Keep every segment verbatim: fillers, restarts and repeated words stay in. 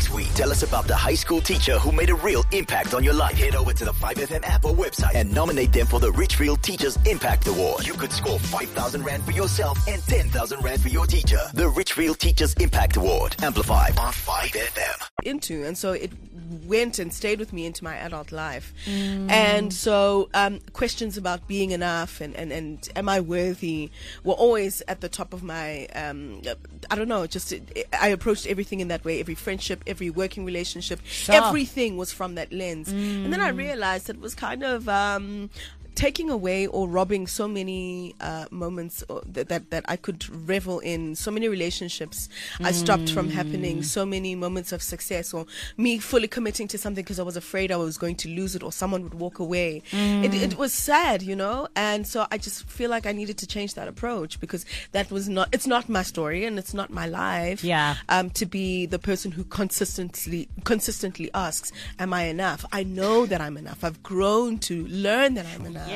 next week. Tell us about the high school teacher who made a real impact on your life. Head over to the five F M app or website and nominate them for the Richfield Teachers Impact Award. You could score five thousand rand for yourself and ten thousand rand for your teacher. The Richfield Teachers Impact Award. Amplified on five F M. Into and so it went and stayed with me into my adult life. Mm. And so um, questions about being enough and, and, and am I worthy were always at the top of my, um, I don't know, just I approached everything in that way. Every friendship, every working relationship, sure. everything was from that lens. Mm. And then I realized that it was kind of... Um, taking away or robbing so many uh, moments that, that that I could revel in, so many relationships mm. I stopped from happening, so many moments of success, or me fully committing to something because I was afraid I was going to lose it or someone would walk away. Mm. It, it was sad, you know, and so I just feel like I needed to change that approach because that was not, it's not my story and it's not my life. Yeah. Um, to be the person who consistently consistently asks, am I enough? I know that I'm enough. I've grown to learn that I'm enough.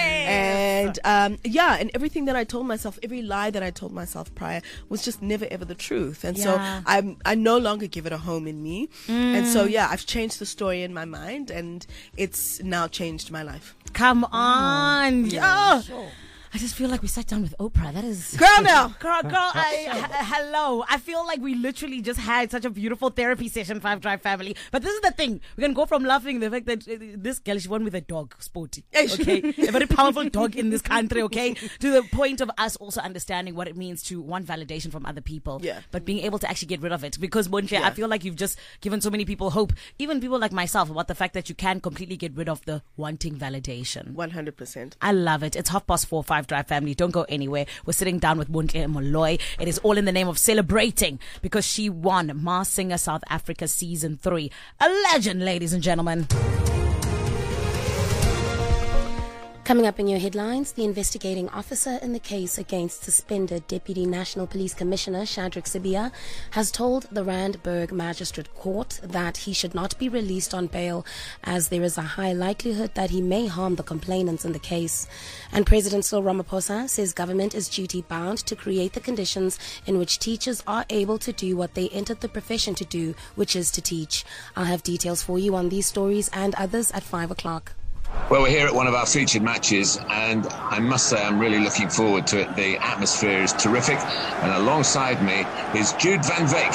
Yes. And um, yeah, and everything that I told myself, every lie that I told myself prior was just never ever the truth. And yeah. so I'm I no longer give it a home in me. Mm. And so yeah, I've changed the story in my mind, and it's now changed my life. Come on, oh, yeah, oh. Sure. I just feel like we sat down with Oprah. That is... Girl, now. Girl, girl, I, h- hello. I feel like we literally just had such a beautiful therapy session, Five Drive family. But this is the thing. We can go from laughing the fact that uh, this girl, she won with a dog, Sporty. Okay? A very powerful dog in this country, okay? To the point of us also understanding what it means to want validation from other people. Yeah. But being able to actually get rid of it. Because, Bontle, yeah. I feel like you've just given so many people hope. Even people like myself, about the fact that you can completely get rid of the wanting validation. one hundred percent. I love it. It's half past four, Five Drive family. Don't go anywhere. We're sitting down with Bontle Moloi. It is all in the name of celebrating because she won Masked Singer South Africa season three. A legend, ladies and gentlemen. Coming up in your headlines, the investigating officer in the case against suspended Deputy National Police Commissioner Shadrack Sibia has told the Randburg Magistrate Court that he should not be released on bail as there is a high likelihood that he may harm the complainants in the case. And President Cyril Ramaphosa says government is duty-bound to create the conditions in which teachers are able to do what they entered the profession to do, which is to teach. I'll have details for you on these stories and others at five o'clock. Well, we're here at one of our featured matches, and I must say I'm really looking forward to it. The atmosphere is terrific, and alongside me is Jude van Veek.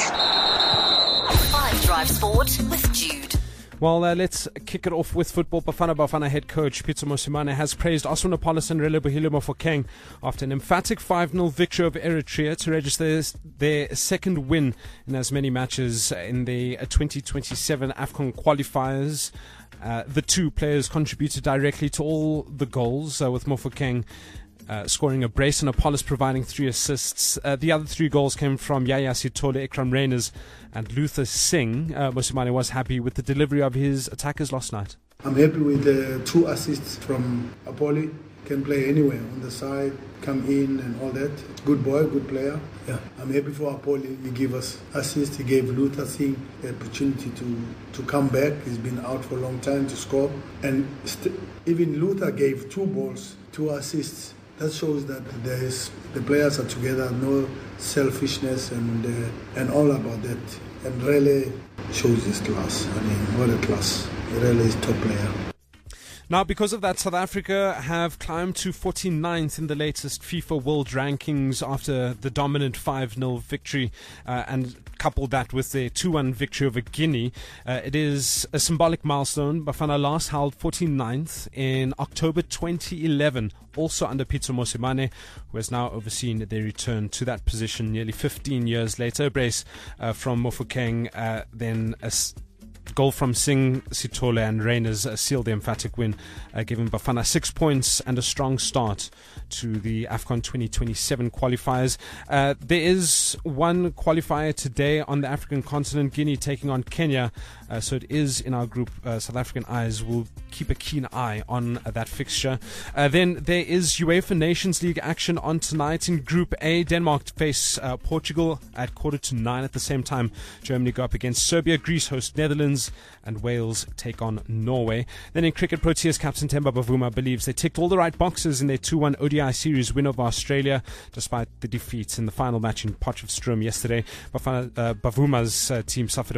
Five Drive Sport with Jude. Well, uh, let's kick it off with football. Bafana Bafana head coach Pitso Mosimane has praised Aswanapolis and Relebohile Mofokeng after an emphatic five nil victory over Eritrea to register their second win in as many matches in the twenty twenty-seven AFCON qualifiers. Uh, the two players contributed directly to all the goals, uh, with Mofokeng uh, scoring a brace and Apollos providing three assists. Uh, the other three goals came from Yaya Sitole, Ikram Reyners and Luther Singh. Uh, Mosimane was happy with the delivery of his attackers last night. I'm happy with the two assists from Apollo. Can play anywhere on the side, come in and all that. Good boy, good player. Yeah, I'm happy for Apollo. He gave us assist. He gave Luther Singh the opportunity to, to come back. He's been out for a long time to score. And st- even Luther gave two balls, two assists. That shows that there is the players are together, no selfishness and uh, and all about that. And really shows his class. I mean, what a class. He really is top player. Now, because of that, South Africa have climbed to forty-ninth in the latest FIFA World Rankings after the dominant five nil victory, uh, and couple that with their two one victory over Guinea. Uh, it is a symbolic milestone. Bafana last held forty-ninth in October twenty eleven, also under Pitso Mosimane, who has now overseen their return to that position nearly fifteen years later. A brace uh, from Mofokeng, uh, then a goal from Singh, Sitole and Reyners uh, sealed the emphatic win, uh, giving Bafana six points and a strong start to the AFCON twenty twenty-seven qualifiers. Uh, there is one qualifier today on the African continent, Guinea taking on Kenya. Uh, so it is in our group. uh, South African eyes will keep a keen eye on uh, that fixture. Uh, then there is UEFA Nations League action on tonight in Group A. Denmark face uh, Portugal at quarter to nine. At the same time, Germany go up against Serbia, Greece host Netherlands, and Wales take on Norway. Then in cricket, Proteas captain Themba Bavuma believes they ticked all the right boxes in their two one O D I series win over Australia, despite the defeat in the final match in Potchefstroom yesterday. Bafana, uh, Bavuma's uh, team suffered a